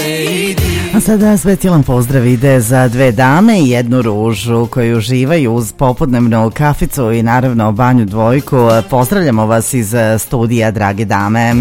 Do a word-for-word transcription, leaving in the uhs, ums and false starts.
A sada specijalan pozdrav ide za dve dame i jednu ružu koji uživaju uz popodnevnu kaficu i naravno banju dvojku. Pozdravljamo vas iz studija, drage dame.